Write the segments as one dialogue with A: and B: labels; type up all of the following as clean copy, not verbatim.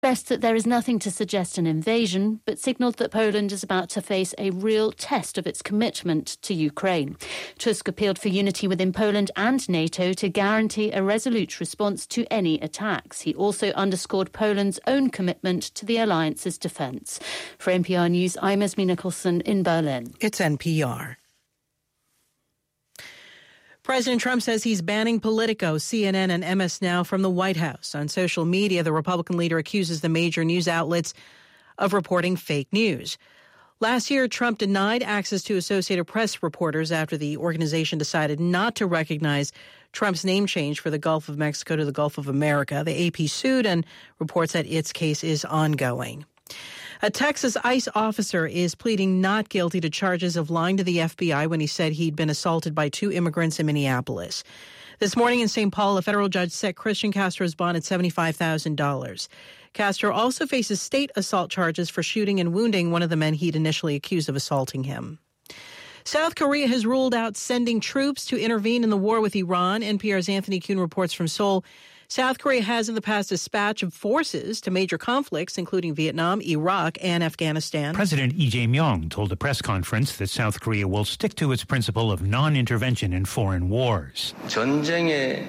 A: stressed that there is nothing to suggest an invasion, but signalled that Poland is about to face a real test of its commitment to Ukraine. Tusk appealed for unity within Poland and NATO to guarantee a resolute response to any attacks. He also underscored Poland's own commitment to the alliance's defence. For NPR News, I'm Esme Nicholson in Berlin.
B: It's NPR. President Trump says he's banning Politico, CNN, and MS Now from the White House. On social media, the Republican leader accuses the major news outlets of reporting fake news. Last year, Trump denied access to Associated Press reporters after the organization decided not to recognize Trump's name change for the Gulf of Mexico to the Gulf of America. The AP sued and reports that its case is ongoing. A Texas ICE officer is pleading not guilty to charges of lying to the FBI when he said he'd been assaulted by two immigrants in Minneapolis. This morning in St. Paul, a federal judge set Christian Castro's bond at $75,000. Castro also faces state assault charges for shooting and wounding one of the men he'd initially accused of assaulting him. South Korea has ruled out sending troops to intervene in the war with Iran. NPR's Anthony Kuhn reports from Seoul. South Korea has in the past dispatched forces to major conflicts, including Vietnam, Iraq, and Afghanistan.
C: President Lee Jae-myung told a press conference that South Korea will stick to its principle of non-intervention in foreign wars. There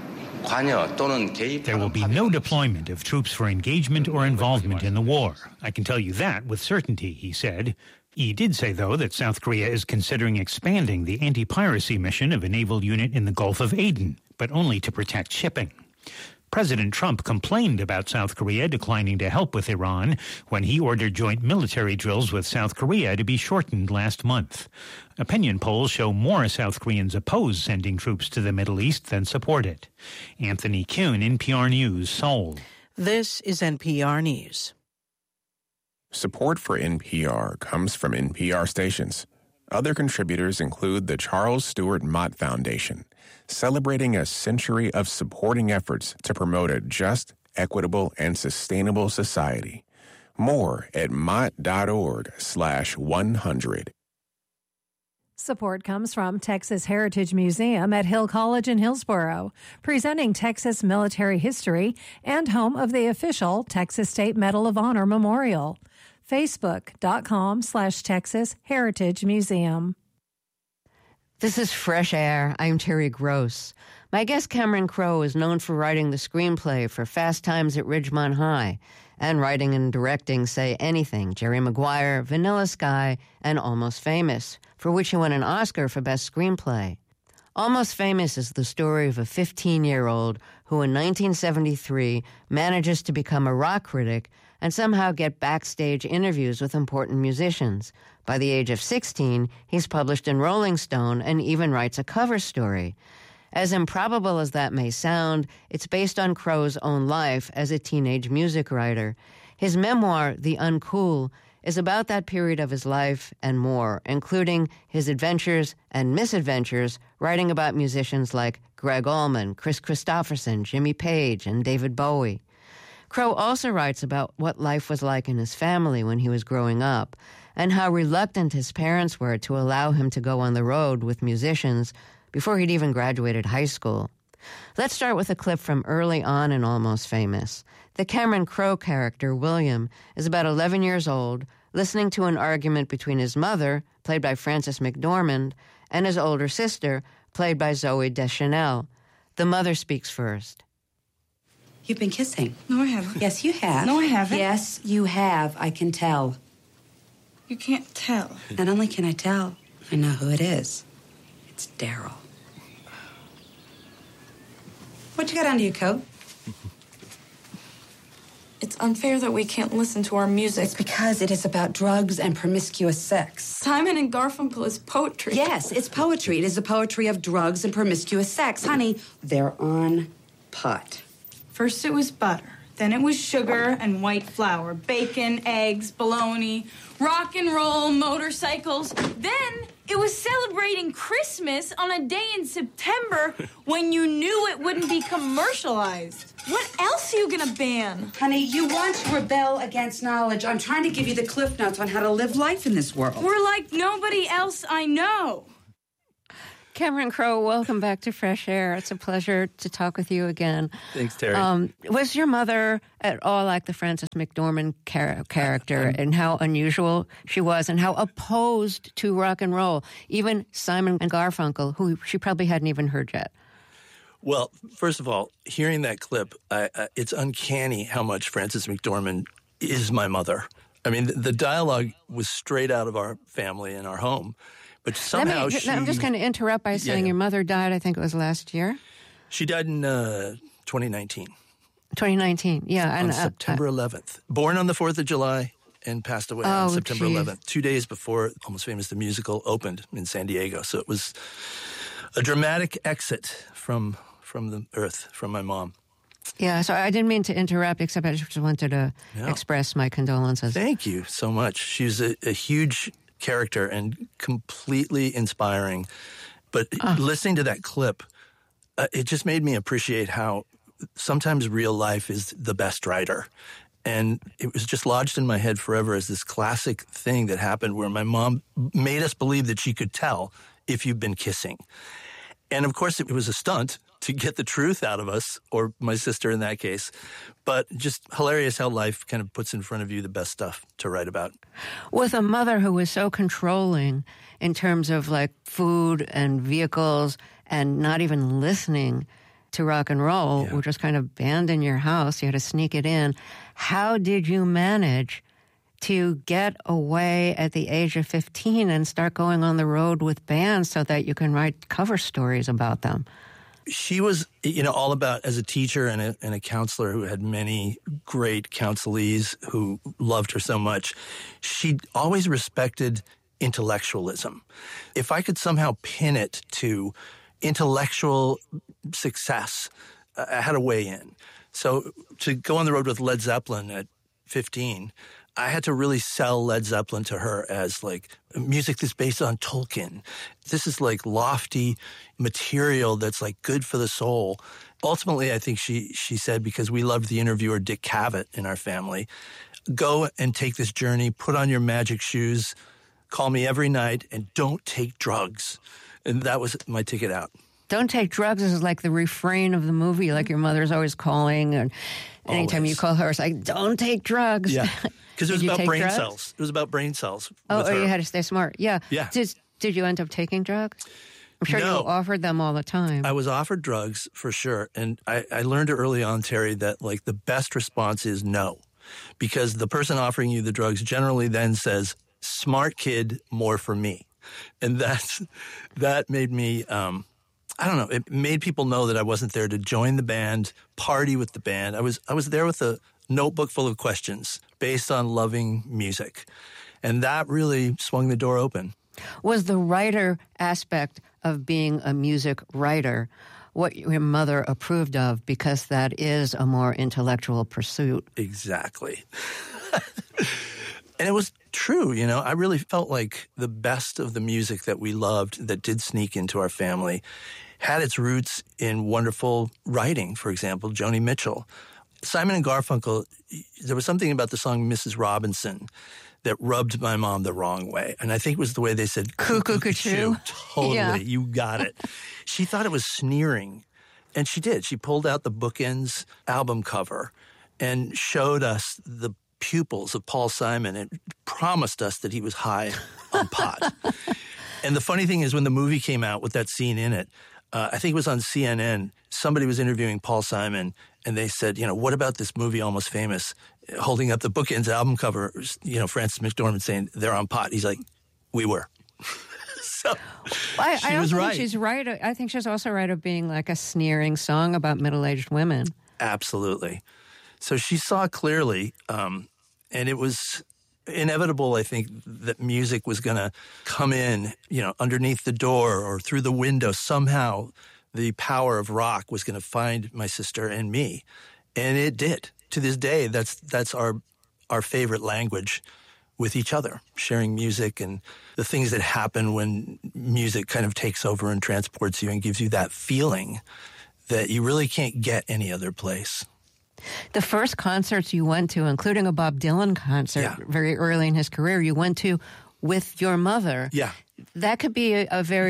C: will be no deployment of troops for engagement or involvement in the war. I can tell you that with certainty, he said. He did say, though, that South Korea is considering expanding the anti-piracy mission of a naval unit in the Gulf of Aden, but only to protect shipping. President Trump complained about South Korea declining to help with Iran when he ordered joint military drills with South Korea to be shortened last month. Opinion polls show more South Koreans oppose sending troops to the Middle East than support it. Anthony Kuhn, NPR News, Seoul.
B: This is NPR News.
D: Support for NPR comes from NPR stations. Other contributors include the Charles Stewart Mott Foundation, celebrating a century of supporting efforts to promote a just, equitable, and sustainable society. More at mott.org/100.
E: Support comes from Texas Heritage Museum at Hill College in Hillsboro, presenting Texas military history and home of the official Texas State Medal of Honor Memorial. Facebook.com/Texas Heritage Museum.
F: This is Fresh Air. I'm Terry Gross. My guest Cameron Crowe is known for writing the screenplay for Fast Times at Ridgemont High and writing and directing Say Anything, Jerry Maguire, Vanilla Sky, and Almost Famous, for which he won an Oscar for Best Screenplay. Almost Famous is the story of a 15-year-old who in 1973 manages to become a rock critic and somehow get backstage interviews with important musicians. By the age of 16, he's published in Rolling Stone and even writes a cover story. As improbable as that may sound, it's based on Crowe's own life as a teenage music writer. His memoir, The Uncool, is about that period of his life and more, including his adventures and misadventures writing about musicians like Greg Allman, Chris Christopherson, Jimmy Page, and David Bowie. Crowe also writes about what life was like in his family when he was growing up and how reluctant his parents were to allow him to go on the road with musicians before he'd even graduated high school. Let's start with a clip from early on in Almost Famous. The Cameron Crowe character, William, is about 11 years old, listening to an argument between his mother, played by Frances McDormand, and his older sister, played by Zooey Deschanel. The mother speaks first.
G: You've been kissing.
H: No, I haven't.
G: Yes, you have.
H: No, I haven't.
G: Yes, you have. I can tell.
H: You can't tell.
G: Not only can I tell, I know who it is. It's Daryl. What you got under your coat?
H: It's unfair that we can't listen to our music.
G: It's because it is about drugs and promiscuous sex.
H: Simon and Garfunkel is poetry.
G: Yes, it's poetry. It is the poetry of drugs and promiscuous sex. Honey, they're on pot.
H: First it was butter, then it was sugar and white flour, bacon, eggs, bologna, rock and roll, motorcycles. Then it was celebrating Christmas on a day in September when you knew it wouldn't be commercialized. What else are you gonna ban?
G: Honey, you want to rebel against knowledge. I'm trying to give you the Cliff Notes on how to live life in this world.
H: We're like nobody else I know.
F: Cameron Crowe, welcome back to Fresh Air. It's a pleasure to talk with you again.
I: Thanks, Terry.
F: Was your mother at all like the Frances McDormand character and how unusual she was and how opposed to rock and roll? Even Simon and Garfunkel, who she probably hadn't even heard yet.
I: Well, first of all, hearing that clip, it's uncanny how much Frances McDormand is my mother. I mean, the dialogue was straight out of our family and our home. But somehow
F: I'm just going to interrupt by saying your mother died, I think it was last year?
I: She died in 2019.
F: 2019, yeah.
I: On September 11th. Born on the 4th of July and passed away on September 11th, 2 days before Almost Famous, the musical, opened in San Diego. So it was a dramatic exit from the earth, from my mom.
F: Yeah, so I didn't mean to interrupt, except I just wanted to express my condolences.
I: Thank you so much. She was a huge character and completely inspiring. But listening to that clip, it just made me appreciate how sometimes real life is the best writer. And it was just lodged in my head forever as this classic thing that happened where my mom made us believe that she could tell if you've been kissing. And of course, it was a stunt to get the truth out of us, or my sister in that case. But just hilarious how life kind of puts in front of you the best stuff to write about.
F: With a mother who was so controlling in terms of like food and vehicles and not even listening to rock and roll, which was kind of banned in your house, you had to sneak it in. How did you manage to get away at the age of 15 and start going on the road with bands so that you can write cover stories about them?
I: She was, all about, as a teacher and a counselor who had many great counselees who loved her so much, she always respected intellectualism. If I could somehow pin it to intellectual success, I had a way in. So to go on the road with Led Zeppelin at 15, I had to really sell Led Zeppelin to her as like music that's based on Tolkien. This is like lofty material that's like good for the soul. Ultimately, I think she said, because we loved the interviewer Dick Cavett in our family, go and take this journey, put on your magic shoes, call me every night, and don't take drugs. And that was my ticket out.
F: Don't take drugs is like the refrain of the movie, like your mother's always calling, and anytime you call her, it's like, don't take drugs.
I: Yeah, because it was about brain cells. It was about brain cells.
F: Oh, you had to stay smart. Yeah.
I: Yeah.
F: Did you end up taking drugs? I'm sure you offered them all the time.
I: I was offered drugs for sure. And I learned early on, Terry, that like the best response is no. Because the person offering you the drugs generally then says, smart kid, more for me. And that made me, I don't know, it made people know that I wasn't there to join the band, party with the band. I was there with a notebook full of questions based on loving music. And that really swung the door open.
F: Was the writer aspect of being a music writer what your mother approved of, because that is a more intellectual pursuit?
I: Exactly. And it was true, I really felt like the best of the music that we loved that did sneak into our family had its roots in wonderful writing. For example, Joni Mitchell. Simon and Garfunkel, there was something about the song Mrs. Robinson that rubbed my mom the wrong way. And I think it was the way they said, cuckoo-cuckoo. Totally, yeah. You got it. She thought it was sneering. And she did. She pulled out the Bookends album cover and showed us the pupils of Paul Simon and promised us that he was high on pot. And the funny thing is, when the movie came out with that scene in it, I think it was on CNN, somebody was interviewing Paul Simon, and they said, what about this movie Almost Famous? Holding up the Bookends album cover, Frances McDormand saying, they're on pot. He's like, we were. So
F: I
I: was right.
F: Think she's right. I think she's also right of being like a sneering song about middle-aged women.
I: Absolutely. So she saw clearly, and it was inevitable, I think, that music was going to come in, underneath the door or through the window. Somehow the power of rock was going to find my sister and me. And it did. To this day, that's our favorite language with each other, sharing music and the things that happen when music kind of takes over and transports you and gives you that feeling that you really can't get any other place.
F: The first concerts you went to, including a Bob Dylan concert very early in his career, you went to with your mother.
I: Yeah.
F: That could be a very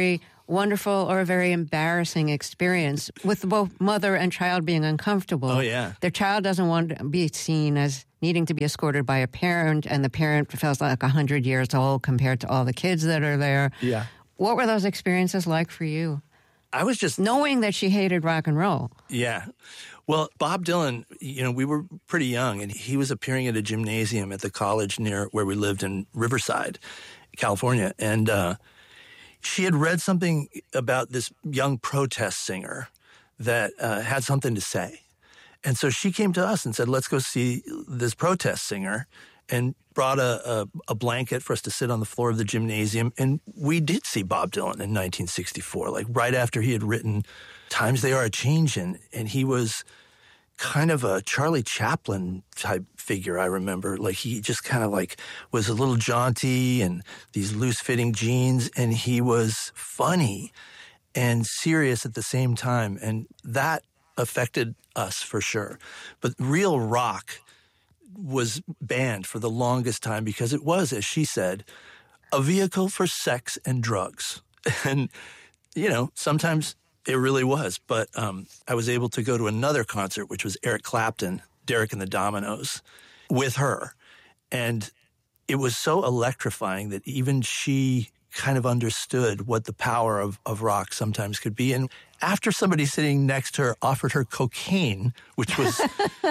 F: wonderful or a very embarrassing experience with both mother and child being uncomfortable.
I: Oh, yeah.
F: The child doesn't want to be seen as needing to be escorted by a parent, and the parent feels like 100 years old compared to all the kids that are there.
I: Yeah.
F: What were those experiences like for you?
I: I was just...
F: knowing that she hated rock and roll.
I: Yeah. Well, Bob Dylan, we were pretty young, and he was appearing at a gymnasium at the college near where we lived in Riverside, California. And she had read something about this young protest singer that had something to say. And so she came to us and said, let's go see this protest singer, and brought a blanket for us to sit on the floor of the gymnasium. And we did see Bob Dylan in 1964, like right after he had written Times They Are A-Changin'. And he was kind of a Charlie Chaplin type figure, I remember. Like he just kind of like was a little jaunty and these loose-fitting jeans. And he was funny and serious at the same time. And that affected us for sure. But real rock was banned for the longest time because it was, as she said, a vehicle for sex and drugs. And, sometimes it really was. But I was able to go to another concert, which was Eric Clapton, Derek and the Dominoes, with her. And it was so electrifying that even she kind of understood what the power of rock sometimes could be. And after somebody sitting next to her offered her cocaine, which was...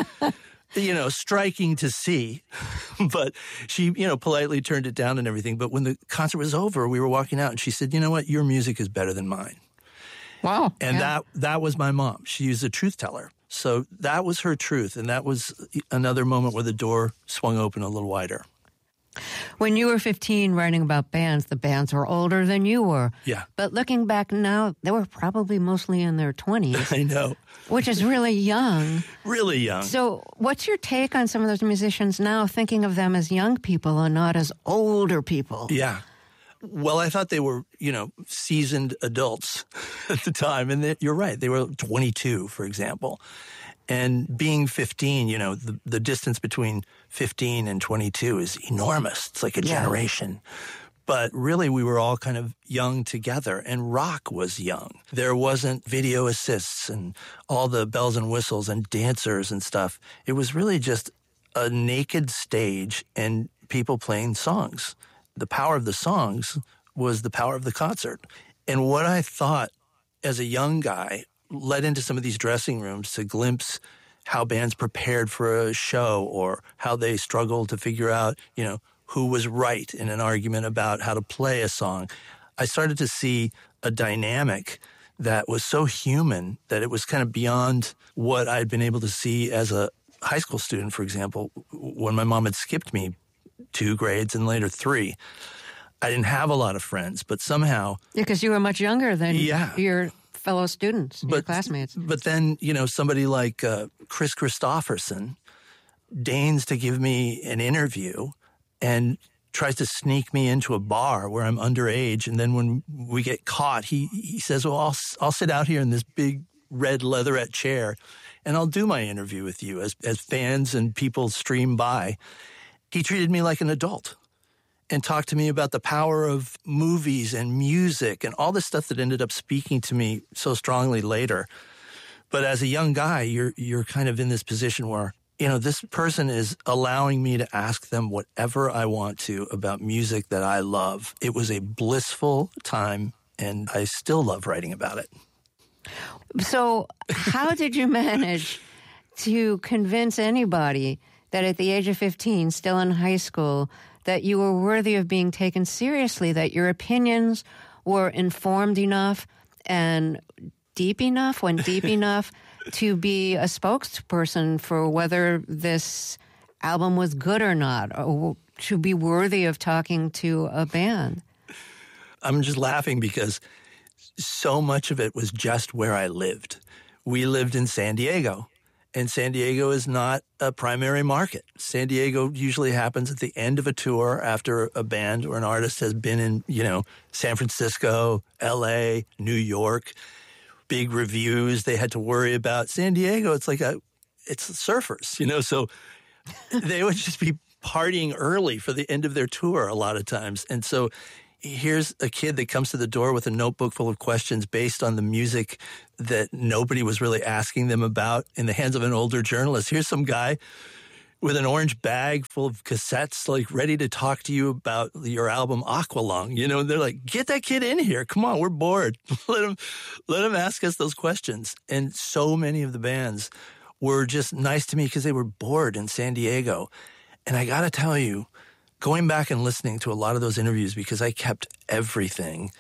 I: striking to see, but she, politely turned it down and everything. But when the concert was over, we were walking out and she said, you know what, your music is better than mine.
F: Wow.
I: And that was my mom. She was a truth teller. So that was her truth. And that was another moment where the door swung open a little wider.
F: When you were 15 writing about bands, the bands were older than you were.
I: Yeah.
F: But looking back now, they were probably mostly in their 20s.
I: I know.
F: Which is really young.
I: Really young.
F: So what's your take on some of those musicians now, thinking of them as young people and not as older people?
I: Yeah. Well, I thought they were, seasoned adults at the time. And you're right. They were 22, for example. And being 15, the distance between 15 and 22 is enormous. It's like a generation. But really, we were all kind of young together, and rock was young. There wasn't video assists and all the bells and whistles and dancers and stuff. It was really just a naked stage and people playing songs. The power of the songs was the power of the concert. And what I thought as a young guy led into some of these dressing rooms to glimpse how bands prepared for a show or how they struggled to figure out, who was right in an argument about how to play a song. I started to see a dynamic that was so human that it was kind of beyond what I'd been able to see as a high school student, for example, when my mom had skipped me 2 grades and later 3. I didn't have a lot of friends, but somehow...
F: Yeah, because you were much younger than your fellow students, your classmates.
I: But then, somebody like Chris Christopherson deigns to give me an interview and tries to sneak me into a bar where I'm underage. And then when we get caught, he says, well, I'll sit out here in this big red leatherette chair and I'll do my interview with you as fans and people stream by. He treated me like an adult and talked to me about the power of movies and music and all this stuff that ended up speaking to me so strongly later. But as a young guy, you're kind of in this position where, this person is allowing me to ask them whatever I want to about music that I love. It was a blissful time, and I still love writing about it.
F: So how did you manage to convince anybody that at the age of 15, still in high school, that you were worthy of being taken seriously, that your opinions were informed enough and deep enough to be a spokesperson for whether this album was good or not, or to be worthy of talking to a band?
I: I'm just laughing because so much of it was just where I lived. We lived in San Diego, and San Diego is not a primary market. San Diego usually happens at the end of a tour after a band or an artist has been in, San Francisco, L.A., New York. Big reviews they had to worry about. San Diego, it's surfers, so they would just be partying early for the end of their tour a lot of times. And so here's a kid that comes to the door with a notebook full of questions based on the music that nobody was really asking them about in the hands of an older journalist. Here's some guy with an orange bag full of cassettes, like ready to talk to you about your album Aqualung. You know, they're like, get that kid in here. Come on, we're bored. Let him ask us those questions. And so many of the bands were just nice to me because they were bored in San Diego. And I got to tell you, going back and listening to a lot of those interviews, because I kept everything,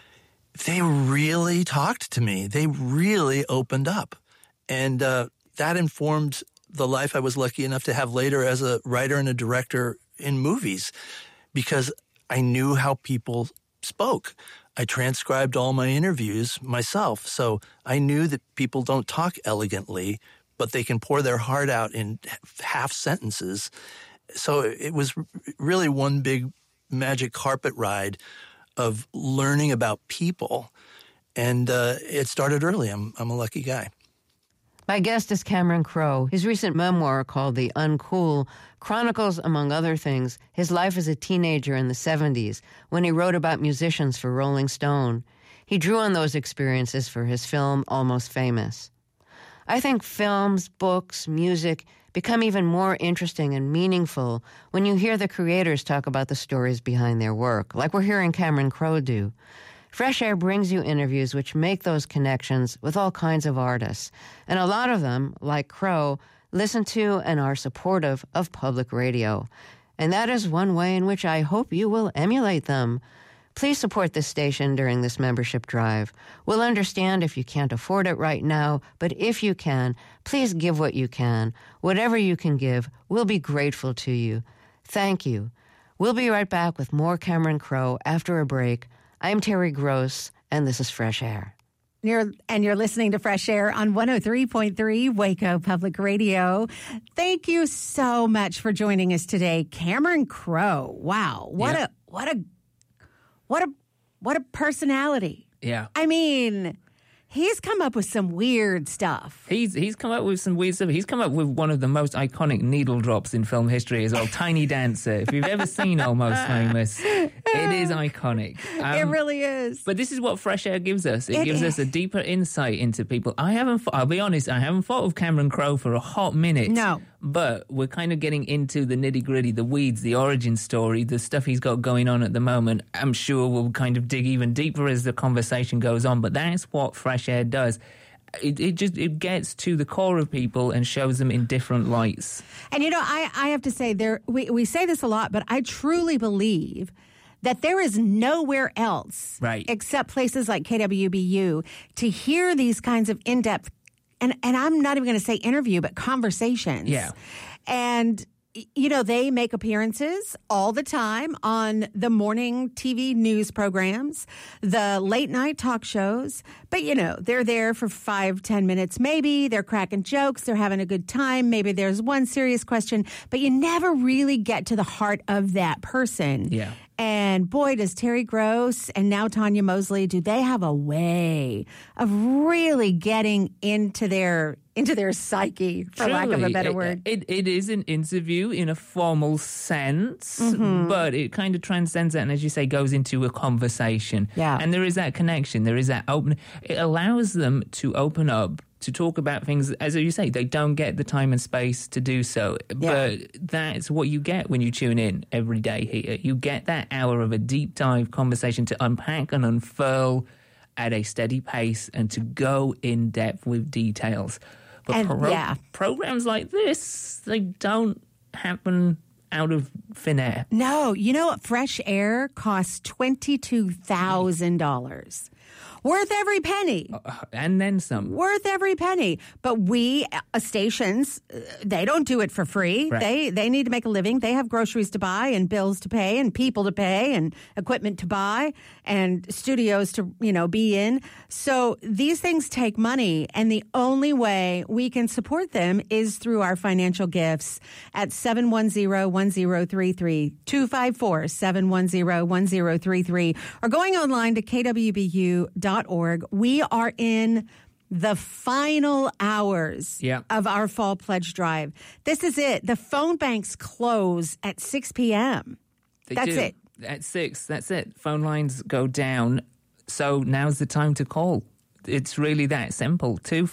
I: they really talked to me. They really opened up. And that informed the life I was lucky enough to have later as a writer and a director in movies, because I knew how people spoke. I transcribed all my interviews myself, so I knew that people don't talk elegantly, but they can pour their heart out in half sentences. So it was really one big magic carpet ride of learning about people, and it started early. I'm a lucky guy.
F: My guest is Cameron Crowe. His recent memoir, called The Uncool, chronicles, among other things, his life as a teenager in the 70s when he wrote about musicians for Rolling Stone. He drew on those experiences for his film Almost Famous. I think films, books, music become even more interesting and meaningful when you hear the creators talk about the stories behind their work, like we're hearing Cameron Crowe do. Fresh Air brings you interviews which make those connections with all kinds of artists. And a lot of them, like Crowe, listen to and are supportive of public radio. And that is one way in which I hope you will emulate them. Please support this station during this membership drive. We'll understand if you can't afford it right now, but if you can, please give what you can. Whatever you can give, we'll be grateful to you. Thank you. We'll be right back with more Cameron Crowe after a break. I'm Terry Gross, and this is Fresh Air.
J: You're listening to Fresh Air on 103.3 Waco Public Radio. Thank you so much for joining us today, Cameron Crowe. Wow, what a personality.
K: Yeah.
J: I mean, he's come up with some weird stuff.
K: He's come up with some weird stuff. He's come up with one of the most iconic needle drops in film history as well, Tiny Dancer. If you've ever seen Almost Famous, it is iconic.
J: It really is.
K: But this is what Fresh Air gives us. It gives us a deeper insight into people. I'll be honest, I haven't thought of Cameron Crowe for a hot minute.
J: No.
K: But we're kind of getting into the nitty-gritty, the weeds, the origin story, the stuff he's got going on at the moment. I'm sure we'll kind of dig even deeper as the conversation goes on, but that's what Fresh Air does. It gets to the core of people and shows them in different lights.
J: And, you know, I have to say, we say this a lot, but I truly believe that there is nowhere else,
K: right,
J: except places like KWBU, to hear these kinds of in-depth, and I'm not even going to say interview, but conversations.
K: Yeah.
J: And, you know, they make appearances all the time on the morning TV news programs, the late night talk shows. But, you know, they're there for 5-10 minutes. Maybe they're cracking jokes. They're having a good time. Maybe there's one serious question, but you never really get to the heart of that person.
K: Yeah.
J: And boy, does Terry Gross and now Tanya Mosley, do they have a way of really getting into their psyche, for lack of a better word.
K: It is an interview in a formal sense, but it kind of transcends that and, as you say, goes into a conversation.
J: Yeah.
K: And there is that connection. There is that open. It allows them to open up, to talk about things, as you say, they don't get the time and space to do so.
J: Yeah.
K: But that's what you get when you tune in every day here. You get that hour of a deep dive conversation to unpack and unfurl at a steady pace and to go in depth with details. But programs like this, they don't happen out of thin air.
J: No, you know what? Fresh Air costs $22,000. Worth every penny.
K: And then some.
J: Worth every penny. But we, stations, they don't do it for free.
K: Right.
J: They need to make a living. They have groceries to buy and bills to pay and people to pay and equipment to buy and studios to, be in. So these things take money, and the only way we can support them is through our financial gifts at 710-1033, 254-710-1033, or going online to kwbu.org. We are in the final hours of our fall pledge drive. This is it. The phone banks close at 6 p.m. That's it.
K: At 6, that's it. Phone lines go down. So now's the time to call. It's really that simple.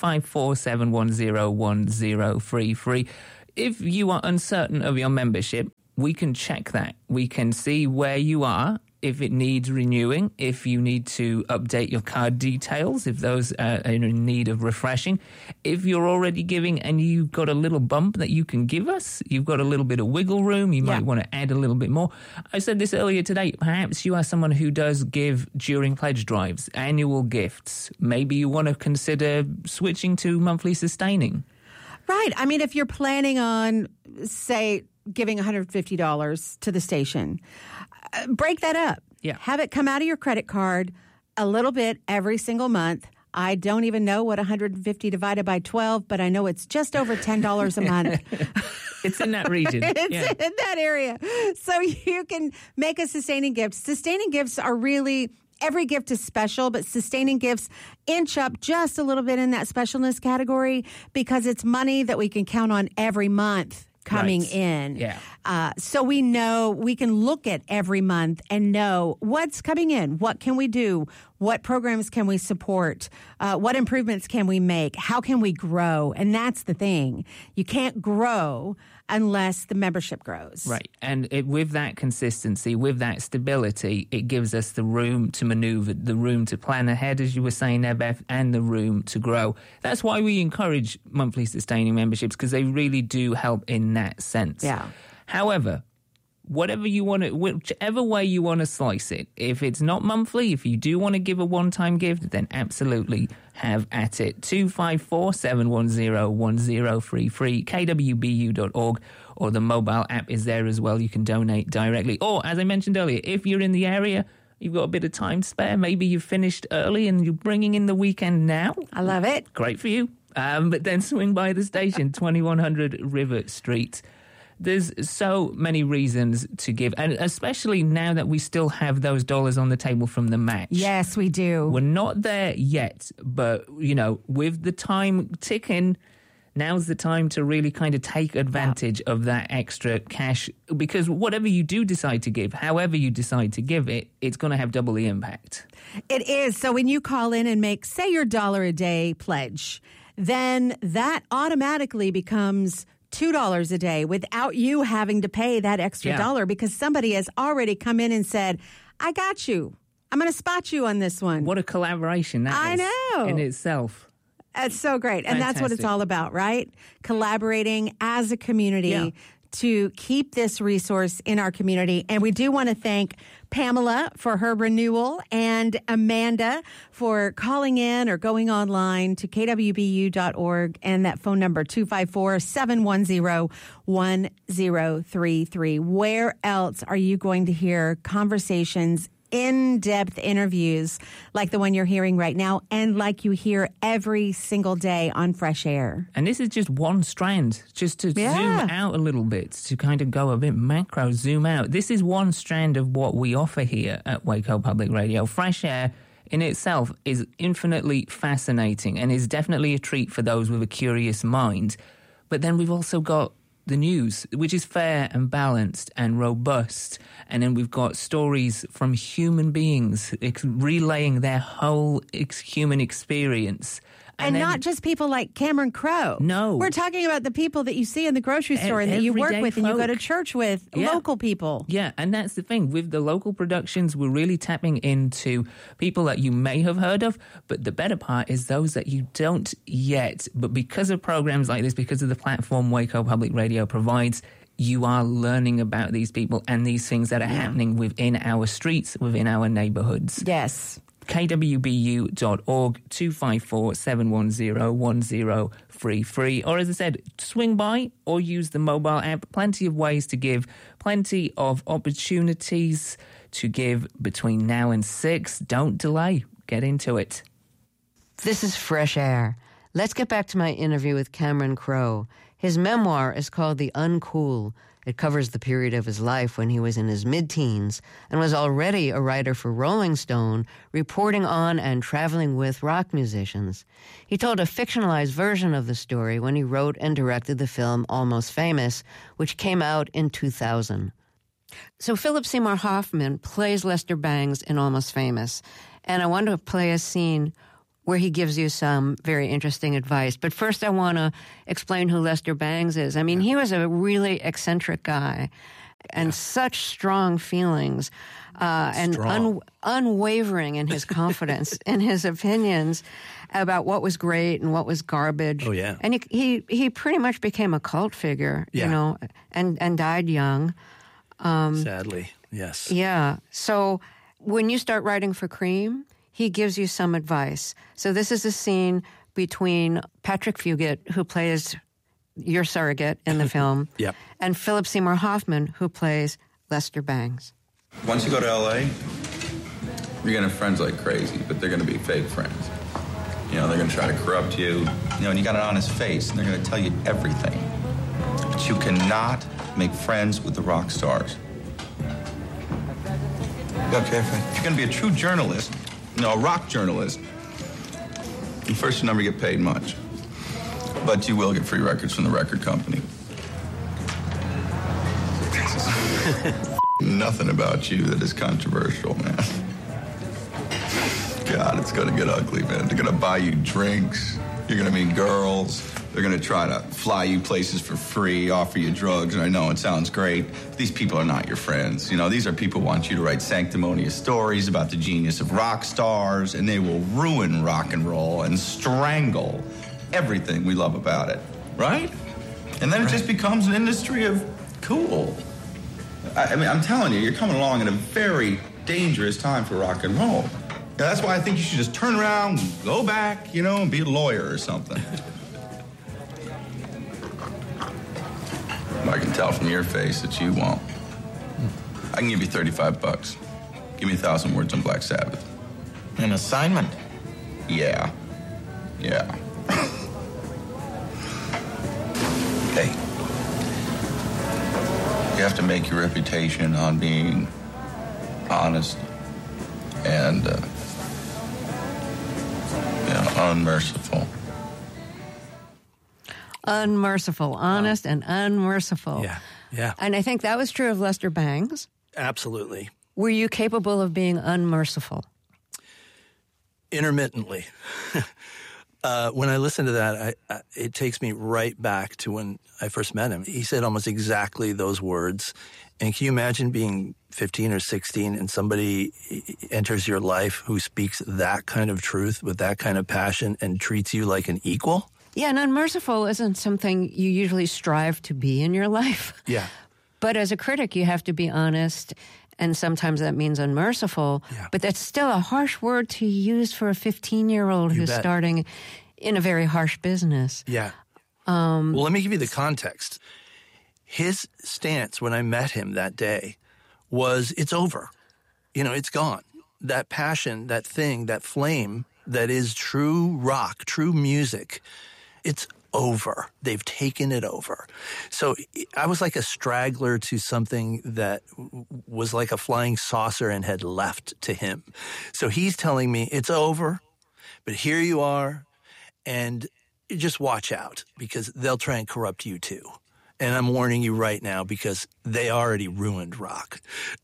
K: 254-710-1033. If you are uncertain of your membership, we can check that. We can see where you are, if it needs renewing, if you need to update your card details, if those are in need of refreshing. If you're already giving and you've got a little bump that you can give us, you've got a little bit of wiggle room, you might want to add a little bit more. I said this earlier today, perhaps you are someone who does give during pledge drives, annual gifts. Maybe you want to consider switching to monthly sustaining.
J: Right. I mean, if you're planning on, say, giving $150 to the station, break that up.
K: Yeah.
J: Have it come out of your credit card a little bit every single month. I don't even know what 150 divided by 12, but I know it's just over $10 a month.
K: It's in that region.
J: It's in that area. So you can make a sustaining gift. Sustaining gifts are really, every gift is special, but sustaining gifts inch up just a little bit in that specialness category because it's money that we can count on every month coming in.
K: Yeah.
J: So we know, we can look at every month and know what's coming in. What can we do? What programs can we support? What improvements can we make? How can we grow? And that's the thing. You can't grow unless the membership grows.
K: Right. And with that consistency, with that stability, it gives us the room to maneuver, the room to plan ahead, as you were saying there, Beth, and the room to grow. That's why we encourage monthly sustaining memberships, because they really do help in that sense.
J: Yeah.
K: However, whatever you want to, whichever way you want to slice it, if it's not monthly, if you do want to give a one-time gift, then absolutely have at it. 254-710-1033, kwbu.org, or the mobile app is there as well. You can donate directly. Or, as I mentioned earlier, if you're in the area, you've got a bit of time to spare, maybe you've finished early and you're bringing in the weekend now.
J: I love it.
K: Great for you. But then swing by the station, 2100 River Street. There's so many reasons to give, and especially now that we still have those dollars on the table from the match.
J: Yes, we do.
K: We're not there yet, but, you know, with the time ticking, now's the time to really kind of take advantage of that extra cash, because whatever you do decide to give, however you decide to give it, it's going to have double the impact.
J: It is. So when you call in and make, say, your $1 a day pledge, then that automatically becomes $2 a day without you having to pay that extra dollar, because somebody has already come in and said, I got you. I'm going to spot you on this one.
K: What a collaboration that is in itself.
J: That's so great. And
K: Fantastic.
J: That's what it's all about, right? Collaborating as a community to keep this resource in our community. And we do want to thank Pamela for her renewal and Amanda for calling in or going online to kwbu.org and that phone number 254-710-1033. Where else are you going to hear conversations, in-depth interviews like the one you're hearing right now and like you hear every single day on Fresh Air?
K: And this is just one strand, just to zoom out a little bit, to kind of go a bit macro, zoom out. This is one strand of what we offer here at Waco Public Radio. Fresh Air in itself is infinitely fascinating and is definitely a treat for those with a curious mind. But then we've also got the news, which is fair and balanced and robust. And then we've got stories from human beings relaying their whole human experience.
J: And not just people like Cameron Crowe.
K: No.
J: We're talking about the people that you see in the grocery store and that you work with and you go to church with, local people.
K: Yeah, and that's the thing. With the local productions, we're really tapping into people that you may have heard of, but the better part is those that you don't yet. But because of programs like this, because of the platform Waco Public Radio provides, you are learning about these people and these things that are happening within our streets, within our neighborhoods.
J: Yes.
K: kwbu.org, 254-710-1033. Or as I said, swing by or use the mobile app. Plenty of ways to give, plenty of opportunities to give between now and 6. Don't delay. Get into it.
F: This is Fresh Air. Let's get back to my interview with Cameron Crowe. His memoir is called The Uncool. It covers the period of his life when he was in his mid-teens and was already a writer for Rolling Stone, reporting on and traveling with rock musicians. He told a fictionalized version of the story when he wrote and directed the film Almost Famous, which came out in 2000. So Philip Seymour Hoffman plays Lester Bangs in Almost Famous, and I want to play a scene where he gives you some very interesting advice. But first I want to explain who Lester Bangs is. I mean, he was a really eccentric guy and such strong feelings and unwavering in his confidence, in his opinions about what was great and what was garbage.
I: Oh, yeah.
F: And he pretty much became a cult figure, you know, and died young.
I: Sadly, yes.
F: Yeah. So when you start writing for Cream, he gives you some advice. So this is a scene between Patrick Fugit, who plays your surrogate in the film, and Philip Seymour Hoffman, who plays Lester Bangs.
L: Once you go to L.A., you're going to have friends like crazy, but they're going to be fake friends. You know, they're going to try to corrupt you. You know, and you got an honest face, and they're going to tell you everything. But you cannot make friends with the rock stars. Okay, if you're going to be a true journalist, a rock journalist, first you'll never get paid much. But you will get free records from the record company. Nothing about you that is controversial, man. God, it's gonna get ugly, man. They're gonna buy you drinks. You're gonna meet girls. They're gonna try to fly you places for free, offer you drugs. And I know it sounds great. These people are not your friends. You know, these are people who want you to write sanctimonious stories about the genius of rock stars, and they will ruin rock and roll and strangle everything we love about it, right? And then it just becomes an industry of cool. I mean, I'm telling you, you're coming along at a very dangerous time for rock and roll. Yeah, that's why I think you should just turn around, go back, you know, and be a lawyer or something. I can tell from your face that you won't. I can give you $35. Give me 1,000 words on Black Sabbath.
M: An assignment?
L: Yeah. Hey, you have to make your reputation on being honest and unmerciful.
F: Unmerciful, honest and unmerciful.
I: Yeah.
F: And I think that was true of Lester Bangs.
I: Absolutely.
F: Were you capable of being unmerciful?
I: Intermittently. When I listen to that, it takes me right back to when I first met him. He said almost exactly those words. And can you imagine being 15 or 16 and somebody enters your life who speaks that kind of truth with that kind of passion and treats you like an equal?
F: Yeah, and unmerciful isn't something you usually strive to be in your life.
I: Yeah.
F: But as a critic, you have to be honest, and sometimes that means unmerciful. Yeah. But that's still a harsh word to use for a 15-year-old who's starting in a very harsh business.
I: Yeah. Well, let me give you the context. His stance when I met him that day was, it's over. You know, it's gone. That passion, that thing, that flame that is true rock, true music, it's over. They've taken it over. So I was like a straggler to something that was like a flying saucer and had left to him. So he's telling me it's over, but here you are, and just watch out because they'll try and corrupt you too. And I'm warning you right now because they already ruined rock.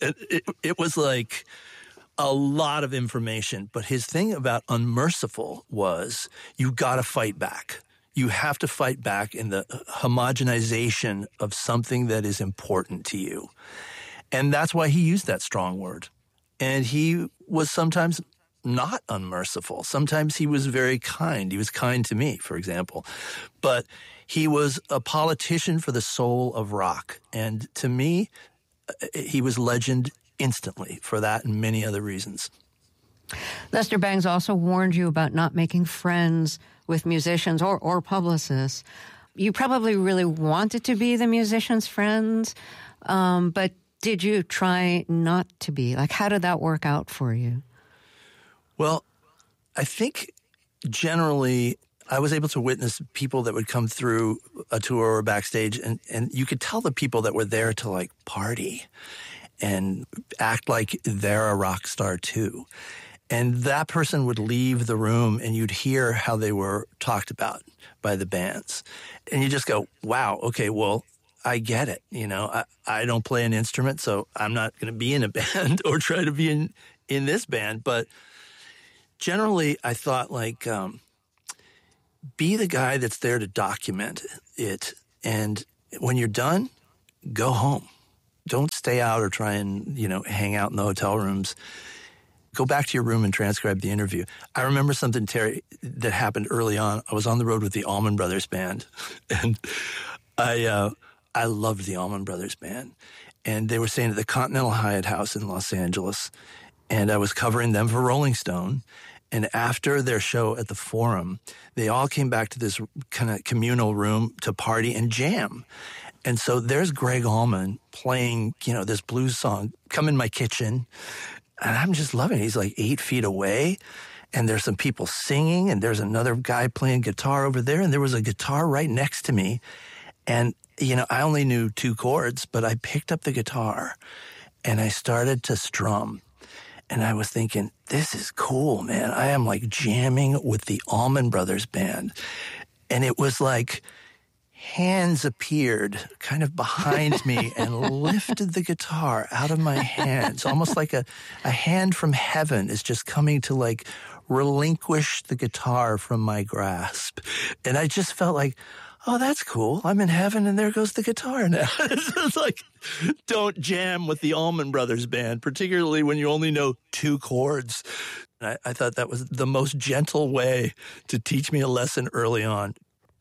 I: It was like a lot of information, but his thing about unmerciful was you got to fight back. You have to fight back in the homogenization of something that is important to you. And that's why he used that strong word. And he was sometimes not unmerciful. Sometimes he was very kind. He was kind to me, for example. But he was a politician for the soul of rock. And to me, he was legend instantly for that and many other reasons.
F: Lester Bangs also warned you about not making friends with musicians or publicists. You probably really wanted to be the musicians' friends, but did you try not to be? Like, how did that work out for you?
I: Well, I think generally I was able to witness people that would come through a tour or backstage, and you could tell the people that were there to, like, party and act like they're a rock star too. And that person would leave the room and you'd hear how they were talked about by the bands. And you just go, wow, okay, well, I get it. You know, I don't play an instrument, so I'm not going to be in a band or try to be in this band. But generally, I thought, like, be the guy that's there to document it. And when you're done, go home. Don't stay out or try and, you know, hang out in the hotel rooms. Go back to your room and transcribe the interview. I remember something, Terry, that happened early on. I was on the road with the Allman Brothers Band, and I loved the Allman Brothers Band. And they were staying at the Continental Hyatt House in Los Angeles, and I was covering them for Rolling Stone. And after their show at the Forum, they all came back to this kind of communal room to party and jam. And so there's Greg Allman playing, you know, this blues song, Come in My Kitchen. And I'm just loving it. He's like 8 feet away, and there's some people singing, and there's another guy playing guitar over there, and there was a guitar right next to me. And, you know, I only knew 2 chords, but I picked up the guitar, and I started to strum. And I was thinking, this is cool, man. I am like jamming with the Allman Brothers Band. And it was like hands appeared kind of behind me and lifted the guitar out of my hands, almost like a hand from heaven is just coming to like relinquish the guitar from my grasp. And I just felt like, oh, that's cool. I'm in heaven and there goes the guitar now. It's like, don't jam with the Allman Brothers Band, particularly when you only know 2 chords. I thought that was the most gentle way to teach me a lesson early on.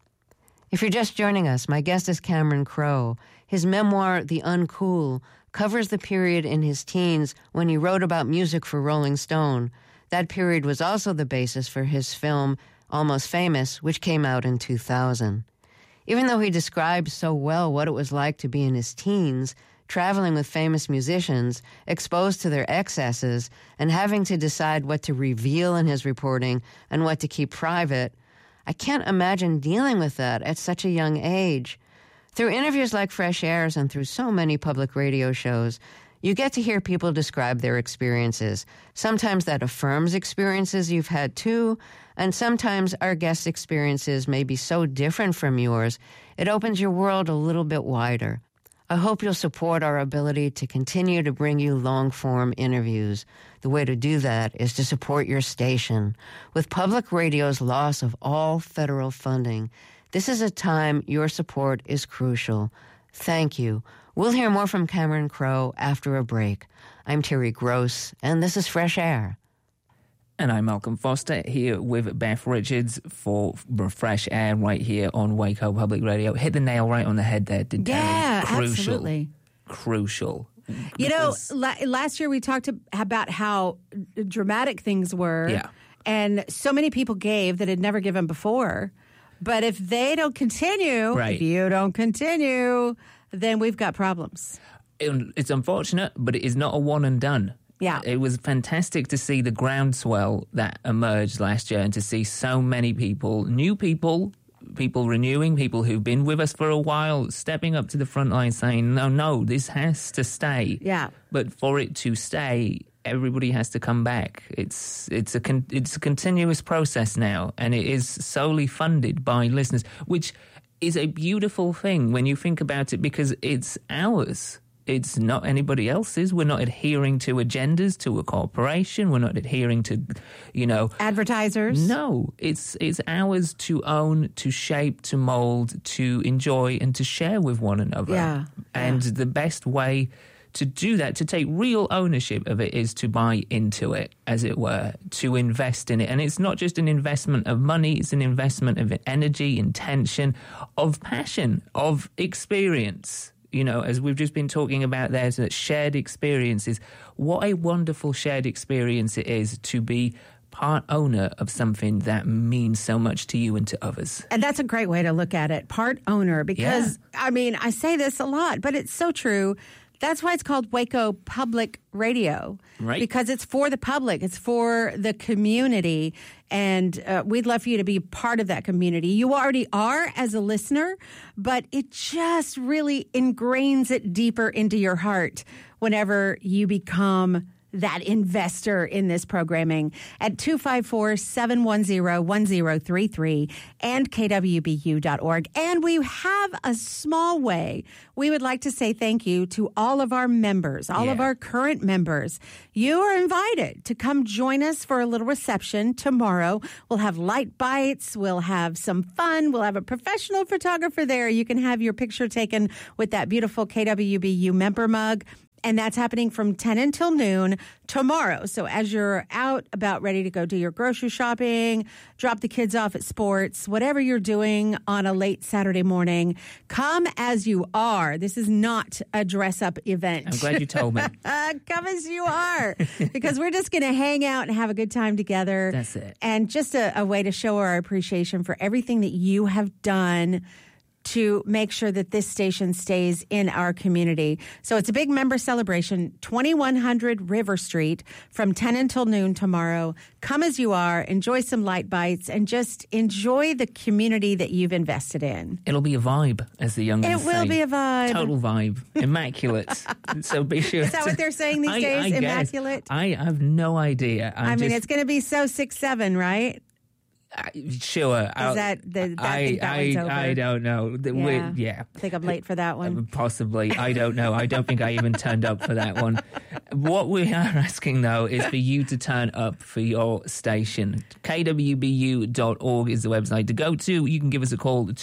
F: If you're just joining us, my guest is Cameron Crowe. His memoir, The Uncool, covers the period in his teens when he wrote about music for Rolling Stone. That period was also the basis for his film, Almost Famous, which came out in 2000. Even though he described so well what it was like to be in his teens, traveling with famous musicians, exposed to their excesses, and having to decide what to reveal in his reporting and what to keep private, I can't imagine dealing with that at such a young age. Through interviews like Fresh Air's and through so many public radio shows, you get to hear people describe their experiences. Sometimes that affirms experiences you've had too, and sometimes our guests' experiences may be so different from yours, it opens your world a little bit wider. I hope you'll support our ability to continue to bring you long-form interviews. The way to do that is to support your station. With public radio's loss of all federal funding, this is a time your support is crucial. Thank you. We'll hear more from Cameron Crowe after a break. I'm Terry Gross, and this is Fresh Air.
K: And I'm Malcolm Foster here with Beth Richards for Fresh Air right here on Waco Public Radio. Hit the nail right on the head there, didn't you?
J: Yeah, absolutely.
K: Crucial.
J: You know, last year we talked about how dramatic things were.
K: Yeah.
J: And so many people gave that had never given before. But if they don't continue, if you don't continue, then we've got problems.
K: It's unfortunate, but it is not a one and done.
J: Yeah.
K: It was fantastic to see the groundswell that emerged last year and to see so many people, new people renewing, people who've been with us for a while, stepping up to the front line saying, no, this has to stay.
J: Yeah.
K: But for it to stay, everybody has to come back. It's a continuous process now, and it is solely funded by listeners, which is a beautiful thing when you think about it because it's ours. It's not anybody else's. We're not adhering to agendas, to a corporation. We're not adhering to,
J: advertisers.
K: No, it's ours to own, to shape, to mold, to enjoy, and to share with one another.
J: Yeah.
K: And the best way to do that, to take real ownership of it, is to buy into it, as it were, to invest in it. And it's not just an investment of money, it's an investment of energy, intention, of passion, of experience. As we've just been talking about there, that shared experiences. What a wonderful shared experience it is to be part owner of something that means so much to you and to others.
J: And that's a great way to look at it, part owner, because, I say this a lot, but it's so true. That's why it's called Waco Public Radio.
K: Right.
J: Because it's for the public. It's for the community. And we'd love for you to be part of that community. You already are as a listener, but it just really ingrains it deeper into your heart whenever you become that investor in this programming at 254-710-1033 and kwbu.org. And we have a small way. We would like to say thank you to all of our members, all of our current members. You are invited to come join us for a little reception tomorrow. We'll have light bites. We'll have some fun. We'll have a professional photographer there. You can have your picture taken with that beautiful KWBU member mug. And that's happening from 10 until noon tomorrow. So as you're out about ready to go do your grocery shopping, drop the kids off at sports, whatever you're doing on a late Saturday morning, come as you are. This is not a dress-up event.
K: I'm glad you told me.
J: Come as you are, because we're just going to hang out and have a good time together.
K: That's it.
J: And just a way to show our appreciation for everything that you have done to make sure that this station stays in our community. So it's a big member celebration, 2100 River Street from 10 until noon tomorrow. Come as you are, enjoy some light bites, and just enjoy the community that you've invested in.
K: It'll be a vibe, as the young ones say.
J: It will be a vibe.
K: Total vibe. Immaculate. So be sure.
J: Is that what they're saying these days? Immaculate?
K: I have no idea.
J: I mean, it's going to be so 6-7, right?
K: Sure.
J: Is that one's over?
K: I don't know.
J: I think I'm late for that one.
K: Possibly. I don't know. I don't think I even turned up for that one. What we are asking, though, is for you to turn up for your station. kwbu.org is the website to go to. You can give us a call at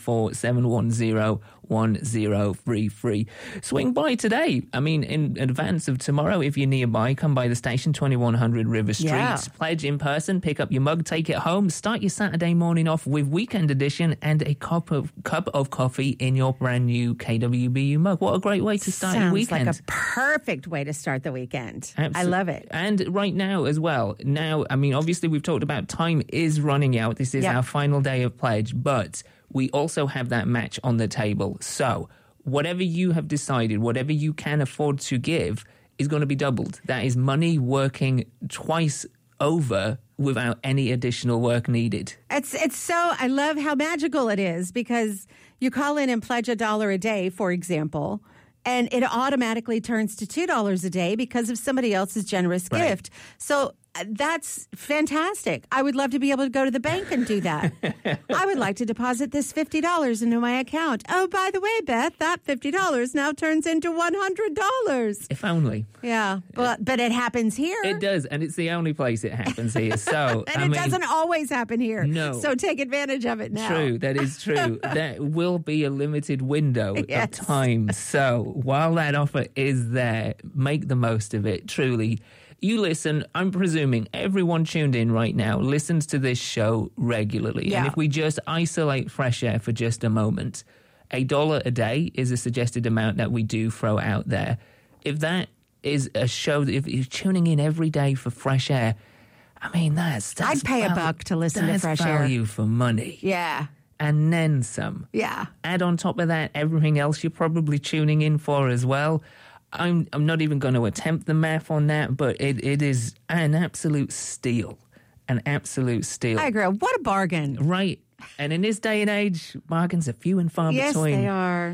K: 254-710-1033. Swing by today. I mean, in advance of tomorrow, if you're nearby, come by the station, 2100 River Street.
J: Yeah.
K: Pledge in person, pick up your mug, take it home. Start your Saturday morning off with Weekend Edition and a cup of coffee in your brand new KWBU mug. What a great way to start your weekend.
J: Sounds like a perfect way to start the weekend.
K: Absolutely.
J: I love it.
K: And right now as well. Now, I mean, obviously we've talked about time is running out. This is our final day of pledge, but we also have that match on the table. So whatever you have decided, whatever you can afford to give is going to be doubled. That is money working twice over without any additional work needed.
J: It's so, I love how magical it is, because you call in and pledge $1 a day, for example, and it automatically turns to $2 a day because of somebody else's generous gift. So that's fantastic. I would love to be able to go to the bank and do that. I would like to deposit this $50 into my account. Oh, by the way, Beth, that $50 now turns into $100.
K: If only.
J: Yeah, but it happens here.
K: It does, and it's the only place it happens here. So
J: and it doesn't always happen here.
K: No.
J: So take advantage of it now.
K: True, that is true. There will be a limited window of time. So while that offer is there, make the most of it, truly. You listen, I'm presuming everyone tuned in right now listens to this show regularly.
J: Yeah.
K: And if we just isolate Fresh Air for just a moment, $1 a day is a suggested amount that we do throw out there. If that is a show, if you're tuning in every day for Fresh Air, I mean, that's
J: I'd pay $1 to listen to Fresh Air.
K: That's value for money.
J: Yeah.
K: And then some.
J: Yeah.
K: Add on top of that everything else you're probably tuning in for as well. I'm not even going to attempt the math on that, but it is an absolute steal. An absolute steal.
J: I agree. What a bargain.
K: Right. And in this day and age, bargains are few and far
J: yes,
K: between.
J: Yes, they are.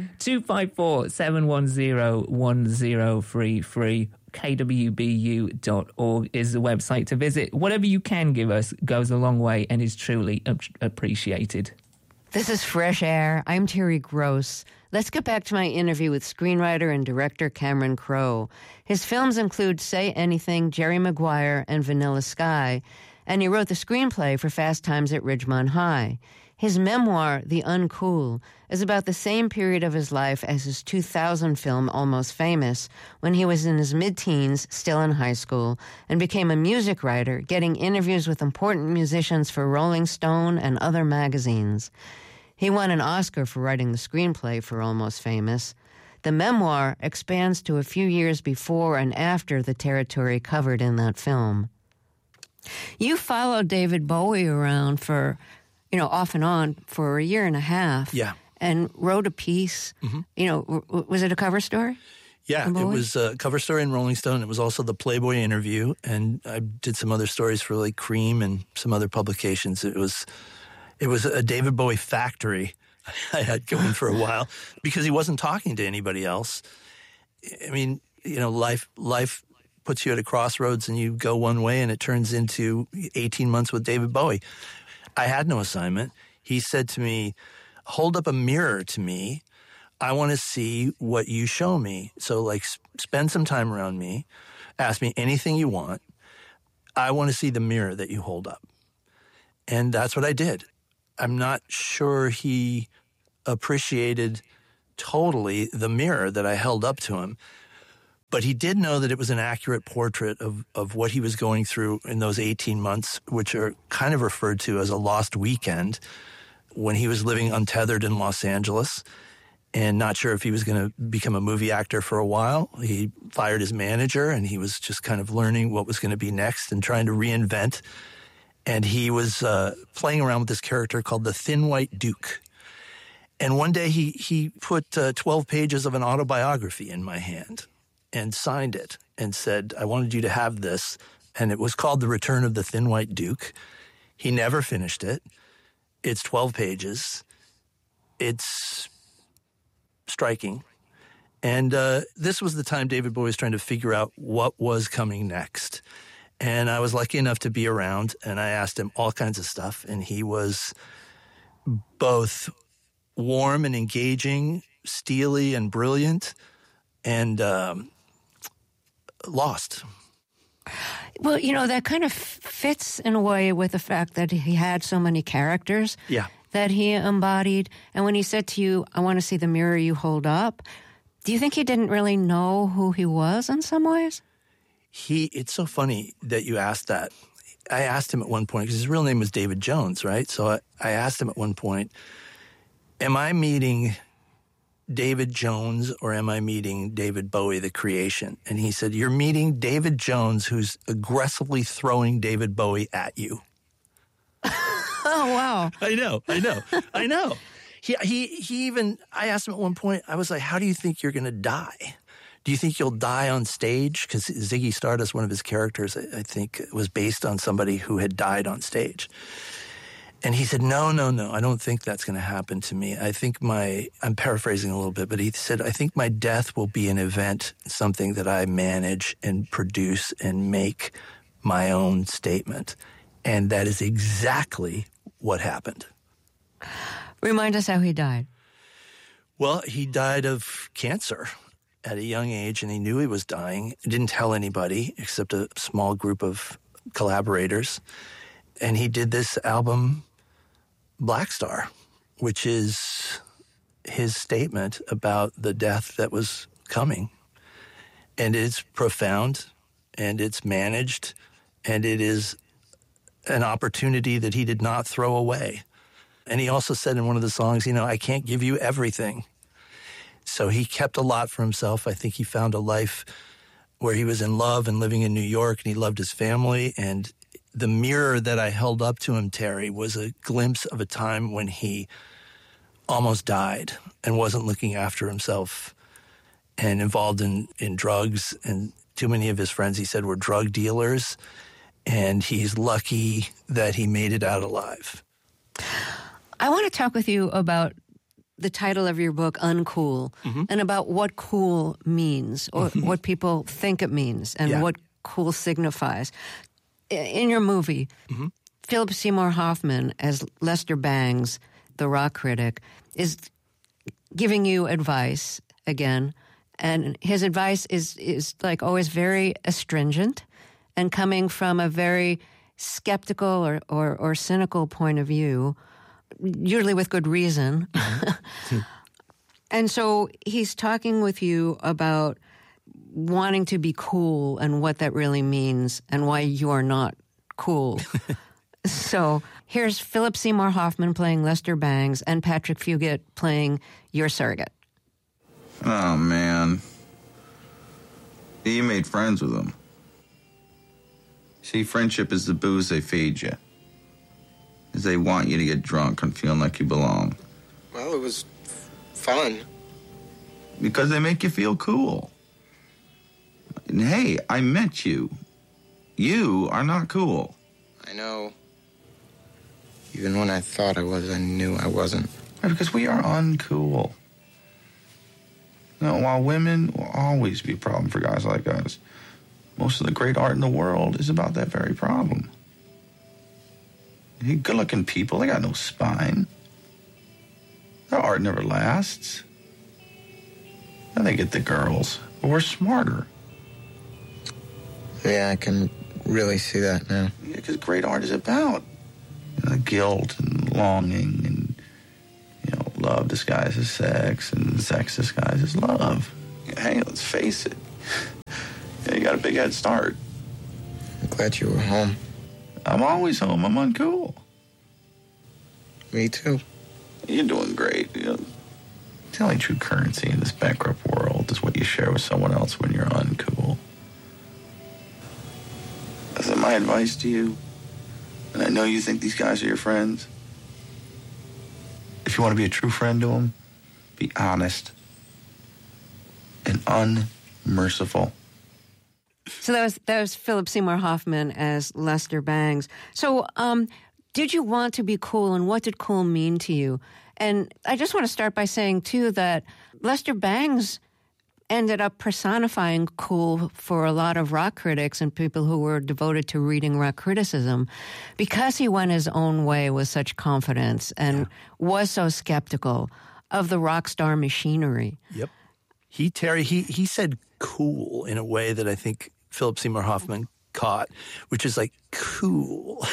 K: 254-710-1033. kwbu.org is the website to visit. Whatever you can give us goes a long way and is truly appreciated.
F: This is Fresh Air. I'm Terry Gross. Let's get back to my interview with screenwriter and director Cameron Crowe. His films include Say Anything, Jerry Maguire, and Vanilla Sky, and he wrote the screenplay for Fast Times at Ridgemont High. His memoir, The Uncool, is about the same period of his life as his 2000 film Almost Famous, when he was in his mid-teens, still in high school, and became a music writer, getting interviews with important musicians for Rolling Stone and other magazines. He won an Oscar for writing the screenplay for Almost Famous. The memoir expands to a few years before and after the territory covered in that film. You followed David Bowie around for, off and on for a year and a half.
I: Yeah.
F: And wrote a piece. Mm-hmm. Was it a cover story?
I: Yeah, it was a cover story in Rolling Stone. It was also the Playboy interview, and I did some other stories for like Cream and some other publications. It was a David Bowie factory I had going for a while because he wasn't talking to anybody else. I mean, life puts you at a crossroads and you go one way and it turns into 18 months with David Bowie. I had no assignment. He said to me, hold up a mirror to me. I want to see what you show me. So, like, spend some time around me. Ask me anything you want. I want to see the mirror that you hold up. And that's what I did. I'm not sure he appreciated totally the mirror that I held up to him. But he did know that it was an accurate portrait of what he was going through in those 18 months, which are kind of referred to as a lost weekend, when he was living untethered in Los Angeles and not sure if he was going to become a movie actor for a while. He fired his manager, and he was just kind of learning what was going to be next and trying to reinvent. And he was playing around with this character called the Thin White Duke. And one day he put 12 pages of an autobiography in my hand and signed it and said, I wanted you to have this. And it was called The Return of the Thin White Duke. He never finished it. It's 12 pages. It's striking. And this was the time David Bowie was trying to figure out what was coming next. And I was lucky enough to be around, and I asked him all kinds of stuff. And he was both warm and engaging, steely and brilliant, and lost.
F: Well, you know, that kind of fits in a way with the fact that he had so many characters that he embodied. And when he said to you, I want to see the mirror you hold up, do you think he didn't really know who he was in some ways?
I: It's so funny that you asked that. I asked him at one point, because his real name was David Jones, right? So I asked him at one point, am I meeting David Jones or am I meeting David Bowie, the creation? And he said, you're meeting David Jones, who's aggressively throwing David Bowie at you.
F: Oh, wow.
I: I know. He even, I asked him at one point, I was like, how do you think you're going to die? Do you think you'll die on stage? Because Ziggy Stardust, one of his characters, I think, was based on somebody who had died on stage. And he said, no, I don't think that's going to happen to me. I think I'm paraphrasing a little bit, but he said, I think my death will be an event, something that I manage and produce and make my own statement. And that is exactly what happened.
F: Remind us how he died.
I: Well, he died of cancer at a young age, and he knew he was dying. He didn't tell anybody except a small group of collaborators. And he did this album, Black Star, which is his statement about the death that was coming. And it's profound, and it's managed, and it is an opportunity that he did not throw away. And he also said in one of the songs, I can't give you everything. So he kept a lot for himself. I think he found a life where he was in love and living in New York, and he loved his family. And the mirror that I held up to him, Terry, was a glimpse of a time when he almost died and wasn't looking after himself and involved in drugs. And too many of his friends, he said, were drug dealers. And he's lucky that he made it out alive.
F: I want to talk with you about the title of your book, Uncool, and about what cool means, or what people think it means, and what cool signifies. In your movie, Philip Seymour Hoffman, as Lester Bangs, the rock critic, is giving you advice again, and his advice is like always very astringent and coming from a very skeptical or cynical point of view, usually with good reason. And so he's talking with you about wanting to be cool and what that really means and why you are not cool. So here's Philip Seymour Hoffman playing Lester Bangs and Patrick Fugit playing your surrogate.
L: Oh, man. You made friends with them. See, friendship is the booze they feed you. Is they want you to get drunk and feeling like you belong.
M: Well, it was fun.
L: Because they make you feel cool. And hey, I met you. You are not cool.
M: I know. Even when I thought I was, I knew I wasn't.
L: Right, because we are uncool. While women will always be a problem for guys like us, Most of the great art in the world is about that very problem. Good-looking people, they got no spine. Their art never lasts. And they get the girls, but we're smarter.
M: Yeah, I can really see that now.
L: Yeah, because great art is about guilt and longing and, love disguises sex and sex disguises love. Hey, let's face it. You got a big head start.
M: I'm glad you were home.
L: I'm always home. I'm uncool.
M: Me too.
L: You're doing great. The only true currency in this bankrupt world is what you share with someone else when you're uncool. That's my advice to you. And I know you think these guys are your friends. If you want to be a true friend to them, be honest and unmerciful.
F: So that was Philip Seymour Hoffman as Lester Bangs. So did you want to be cool, and what did cool mean to you? And I just want to start by saying, too, that Lester Bangs ended up personifying cool for a lot of rock critics and people who were devoted to reading rock criticism because he went his own way with such confidence and was so skeptical of the rock star machinery.
I: Yep. He said cool in a way that I think Philip Seymour Hoffman caught, which is like cool.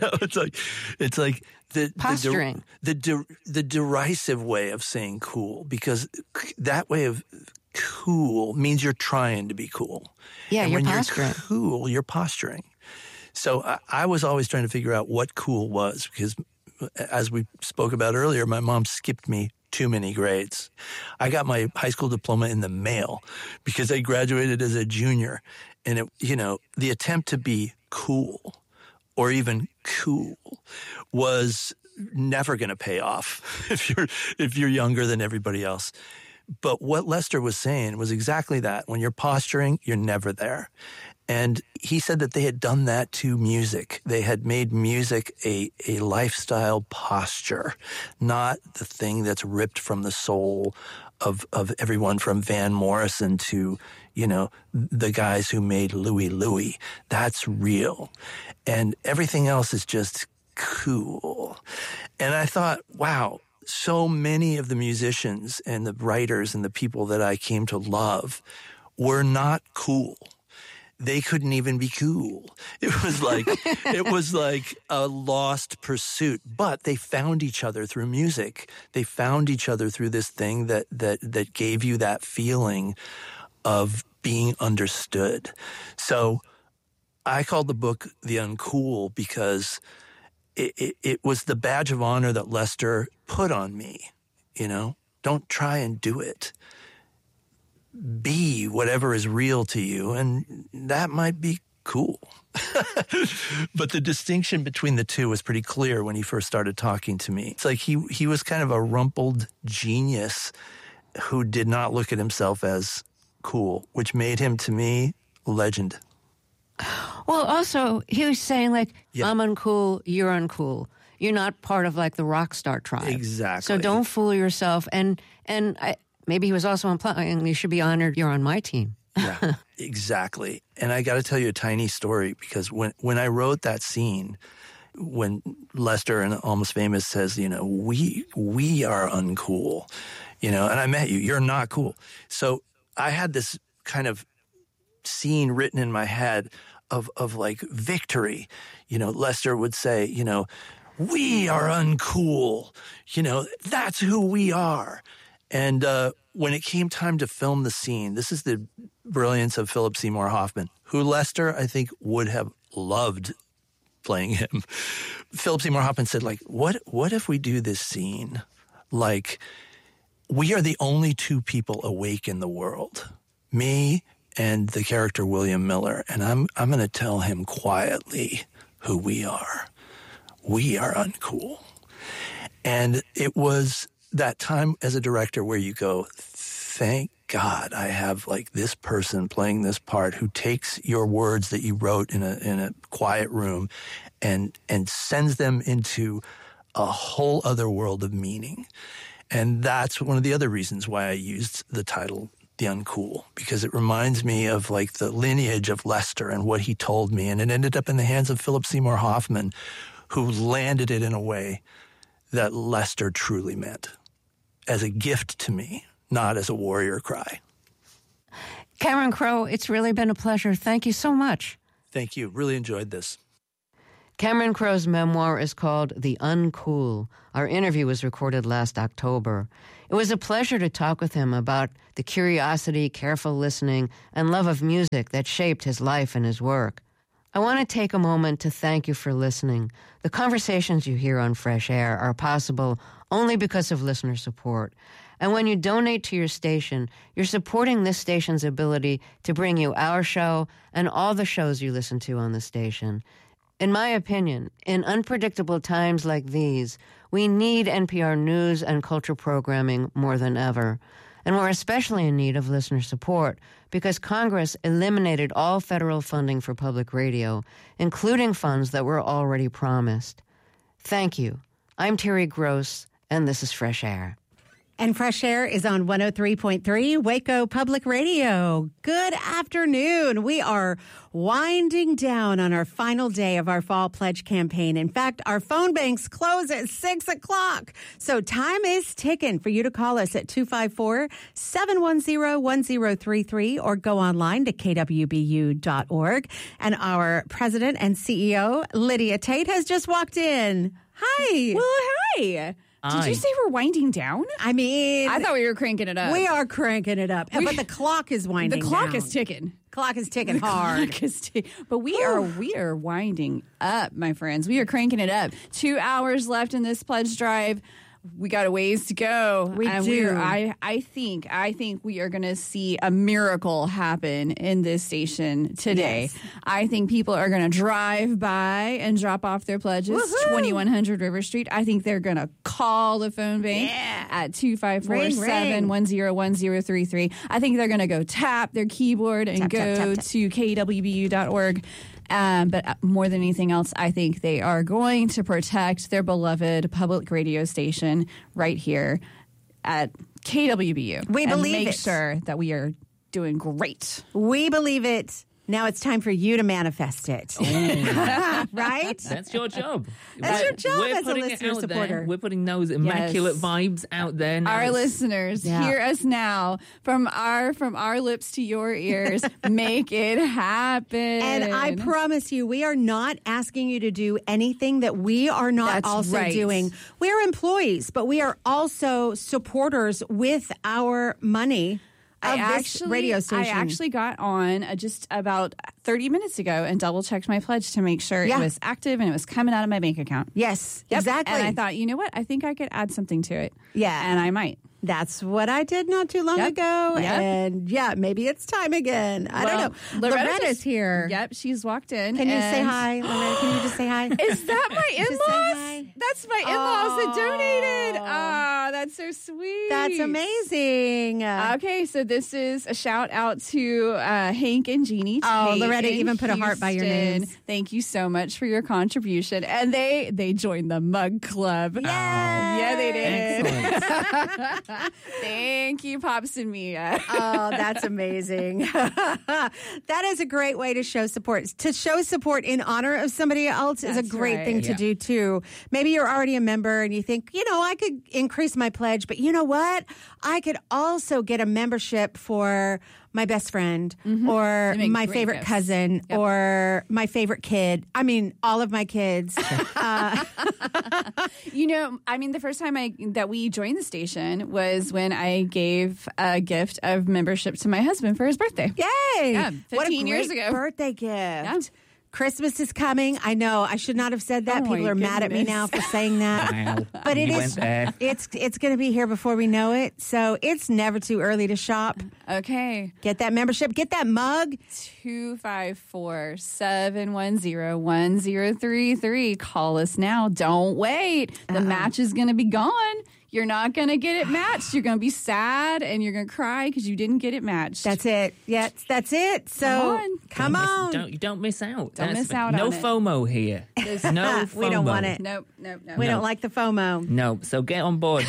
I: It's like the
F: posturing,
I: the derisive way of saying cool, because that way of cool means you're trying to be cool.
F: Yeah,
I: and
F: you're
I: when
F: posturing.
I: You're cool, you're posturing. So I was always trying to figure out what cool was, because as we spoke about earlier, my mom skipped me too many grades. I got my high school diploma in the mail because I graduated as a junior. And the attempt to be cool or even cool was never going to pay off if you're younger than everybody else. But what Lester was saying was exactly that. When you're posturing, you're never there. And he said that they had done that to music. They had made music a lifestyle posture, not the thing that's ripped from the soul of everyone from Van Morrison to, the guys who made Louie Louie. That's real. And everything else is just cool. And I thought, wow, so many of the musicians and the writers and the people that I came to love were not cool. They couldn't even be cool. It was like a lost pursuit. But they found each other through music. They found each other through this thing that gave you that feeling of being understood. So I called the book The Uncool because it was the badge of honor that Lester put on me. Don't try and do it. Be whatever is real to you, and that might be cool. But the distinction between the two was pretty clear when he first started talking to me. It's like he was kind of a rumpled genius who did not look at himself as cool, which made him, to me, legend.
F: Well, also, he was saying, I'm uncool, you're uncool. You're not part of, the rock star tribe.
I: Exactly.
F: So don't fool yourself. And maybe he was also implying you should be honored you're on my team.
I: Yeah, exactly. And I got to tell you a tiny story, because when I wrote that scene, when Lester in Almost Famous says, we are uncool, and I met you, you're not cool. So I had this kind of scene written in my head of victory. Lester would say, we are uncool. That's who we are. And when it came time to film the scene, this is the brilliance of Philip Seymour Hoffman, who Lester, I think, would have loved playing him. Philip Seymour Hoffman said, what if we do this scene we are the only two people awake in the world, me and the character William Miller, and I'm going to tell him quietly who we are. We are uncool. And it was that time as a director where you go, thank God I have this person playing this part who takes your words that you wrote in a quiet room and sends them into a whole other world of meaning. And that's one of the other reasons why I used the title the uncool because it reminds me of like the lineage of Lester and what he told me. And it ended up in the hands of Philip Seymour Hoffman, who landed it in a way that Lester truly meant as a gift to me, not as a warrior cry.
F: Cameron Crowe, it's really been a pleasure. Thank you so much.
I: Thank you. Really enjoyed this.
F: Cameron Crowe's memoir is called The Uncool. Our interview was recorded last October. It was a pleasure to talk with him about the curiosity, careful listening, and love of music that shaped his life and his work. I want to take a moment to thank you for listening. The conversations you hear on Fresh Air are possible only because of listener support. And when you donate to your station, you're supporting this station's ability to bring you our show and all the shows you listen to on the station. In my opinion, in unpredictable times like these, we need NPR news and culture programming more than ever. And we're especially in need of listener support because Congress eliminated all federal funding for public radio, including funds that were already promised. Thank you. I'm Terry Gross, and this is Fresh Air.
J: And Fresh Air is on 103.3 Waco Public Radio. Good afternoon. We are winding down on our final day of our Fall Pledge campaign. In fact, our phone banks close at 6 o'clock. So time is ticking for you to call us at 254-710-1033 or go online to kwbu.org. And our president and CEO, Lydia Tate, has just walked in. Hi.
N: Well, hi. Did you say we're winding down?
J: I mean,
N: I thought we were cranking it up.
J: We are cranking it up, but the clock is winding.
N: The clock
J: down.
N: is ticking.
J: Clock is ticking hard.
N: But we are winding up, my friends. We are cranking it up. 2 hours left in this pledge drive. We got a ways to go.
J: We do.
N: I think we are going to see a miracle happen in this station today.
J: Yes.
N: I think people are going to drive by and drop off their pledges. 2100 River Street. I think they're going to call the phone bank at 254-710-1033. I think they're going to go tap their keyboard and go to kwbu.org. But more than anything else, I think they are going to protect their beloved public radio station right here at KWBU.
J: We believe
N: and make
J: it.
N: sure that we are doing great.
J: We believe it. Now it's time for you to manifest it. Right?
K: That's your job.
J: That's your job
K: We're
J: as a
K: putting it
J: listener
K: out
J: supporter.
K: there. We're putting those immaculate vibes out there now.
N: Our listeners, hear us now from our lips to your ears. Make it happen.
J: And I promise you, we are not asking you to do anything that we are not doing. We're employees, but we are also supporters with our money. Radio station.
N: I actually got on just about 30 minutes ago and double-checked my pledge to make sure it was active and it was coming out of my bank account.
J: Yes, exactly.
N: And I thought, you know what? I think I could add something to it.
J: Yeah.
N: And I might.
J: That's what I did not too long ago.
N: Yep.
J: And maybe it's time again. I don't know. Loretta's here.
N: Yep, she's walked in.
J: Can you say hi, Loretta? Can you just say hi?
N: Is that my in-laws? That's my in-laws that donated. Oh, that's so sweet.
J: That's amazing.
N: Okay, so this is a shout out to Hank and Jeannie.
J: Oh, Loretta even put a heart by your names.
N: Thank you so much for your contribution. And they joined the Mug Club. Yeah, they did.
K: Excellent.
N: Thank you, Pops and Mia.
J: Oh, that's amazing. That is a great way to show support. To show support in honor of somebody else is a great thing to do, too. Maybe you're already a member and you think, I could increase my pledge, but you know what? I could also get a membership for my best friend or my favorite cousin or my favorite kid. I mean, all of my kids.
N: The first time that we joined the station was when I gave a gift of membership to my husband for his birthday.
J: Yay!
N: Yeah, 15
J: what a
N: years
J: great
N: ago.
J: birthday gift.
N: Yeah.
J: Christmas is coming. I know. I should not have said that. People are mad at me now for saying that.
K: Wow.
J: But it is. It's going to be here before we know it. So it's never too early to shop.
N: Okay.
J: Get that membership. Get that mug.
N: 254-710-1033. Call us now. Don't wait. The match is going to be gone. you're not going to get it matched. You're going to be sad and you're going to cry because you didn't get it matched.
J: That's it. Yes, that's it. So come on.
K: Don't miss out.
N: Don't miss out
K: no
N: on it.
K: FOMO here. No FOMO.
J: We don't want it.
N: Nope.
J: We don't like the FOMO.
K: No. So get on board.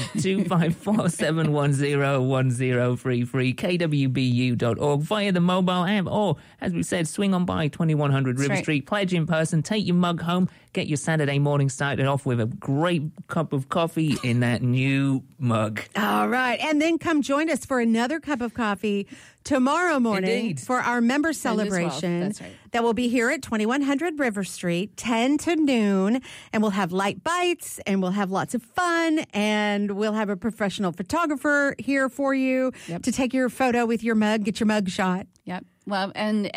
K: 254-710-1033, kwbu.org via the mobile app, or as we said, swing on by 2100 River Street, pledge in person, take your mug home, get your Saturday morning started off with a great cup of coffee in that new mug.
J: All right. And then come join us for another cup of coffee tomorrow morning.
K: Indeed.
J: For our member celebration.
N: That's right.
J: That will be here at 2100 River Street, 10 to noon. And we'll have light bites and we'll have lots of fun. And we'll have a professional photographer here for you to take your photo with your mug, get your mug shot.
N: Yep. Well, and